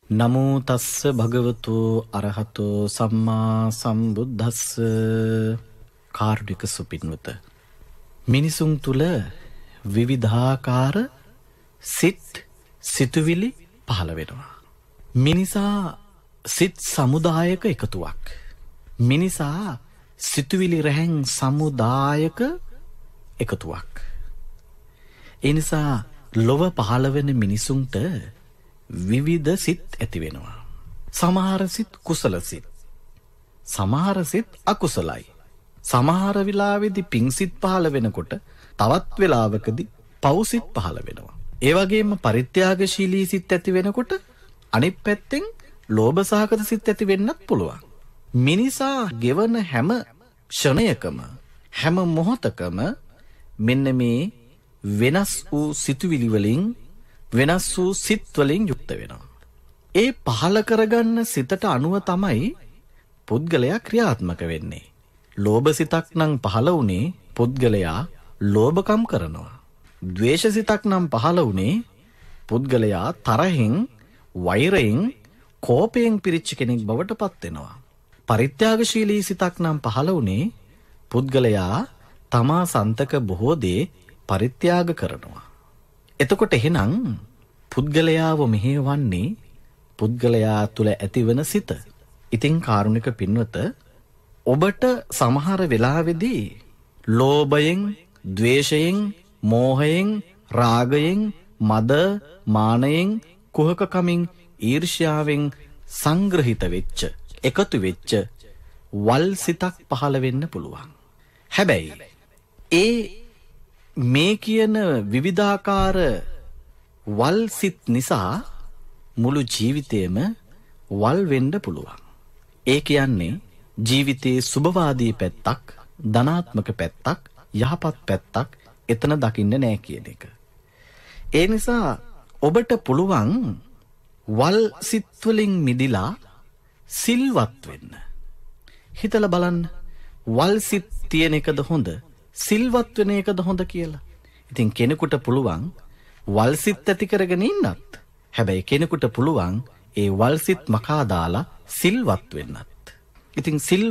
නමෝ තස්ස භගවතු අරහතෝ සම්මා සම්බුද්දස්ස. කාරුණික සුපින්වත, මිනිසුන් තුල විවිධාකාර සිත් සිතුවිලි පහළ වෙනවා. මිනිසා සිත් සමුදායක එකතුවක්. මිනිසා සිතුවිලි රැහැන් සමුදායක එකතුවක්. ඒ නිසා ලොව පහළ වෙන මිනිසුන්ට විවිධ සිත් ඇති වෙනවා. සමහර සිත් කුසල සිත්, සමහර සිත් අකුසලයි. සමහර වෙලාවෙදි පිං සිත් පහළ වෙනකොට තවත් වෙලාවකදී පව් සිත් පහළ වෙනවා. ඒ වගේම පරිත්‍යාගශීලී සිත් ඇති වෙනකොට අනිත් පැත්තෙන් ලෝභ සහගත සිත් ඇති වෙන්නත් පුළුවන්. මිනිසා ගෙවන හැම ක්ෂණයකම හැම මොහොතකම මෙන්න මේ වෙනස් වූ සිතුවිලි වලින් වෙනස් වූ සිත් වලින් යුක්ත වෙනවා. ඒ පහල කරගන්න සිතට අනුව තමයි පුද්ගලයා ක්‍රියාත්මක වෙන්නේ. ලෝභ සිතක් නම් පහළ වුණේ පුද්ගලයා ලෝභකම් කරනවා. ද්වේෂ සිතක් නම් පහළ වුණේ පුද්ගලයා තරහෙන්, වෛරයෙන්, කෝපයෙන් පිරිච්ච කෙනෙක් බවට පත් වෙනවා. පරිත්‍යාගශීලී සිතක් නම් පහළ වුණේ පුද්ගලයා තමා සන්තක බොහෝ දේ පරිත්‍යාග කරනවා. එතකොට එහෙනම් පුද්ගලයාව මෙහෙවන්නේ පුද්ගලයා තුළ ඇතිවන සිත. ඉතින් කාරුණික පින්වත, ඔබට සමහර වෙලාවෙදී ලෝභයෙන්, ද්වේෂයෙන්, මෝහයෙන්, රාගයෙන්, මද, මානයෙන්, කුහකකමින්, ඊර්ෂ්‍යාවෙන් සංග්‍රහිත වෙච්ච, එකතු වෙච්ච වල් සිතක් පහළ වෙන්න පුළුවන්. හැබැයි ඒ මේ කියන විවිධාකාර වල් සිත් නිසා මුළු ජීවිතේම වල් වෙන්න පුළුවන්. ඒ කියන්නේ ජීවිතයේ සුබවාදී පැත්තක්, ධනාත්මක පැත්තක්, යහපත් පැත්තක් එතන දකින්න නෑ කියන එක. ඒ නිසා ඔබට පුළුවන් වල් සිත් වලින් මිදිලා සිල්වත් වෙන්න. හිතලා බලන්න, වල් සිත් තියෙන එකද හොඳ, සිල්වත් වෙන එකද හොඳ කියලා. ඉතින් කෙනෙකුට පුළුවන් වල් සිත් ඇති කරගෙන ඉන්නත්. හැබැයි කෙනෙකුට පුළුවන් ඒ වල් සිත් මකා දාලා සිල්වත් වෙන්නත්. ඉතින්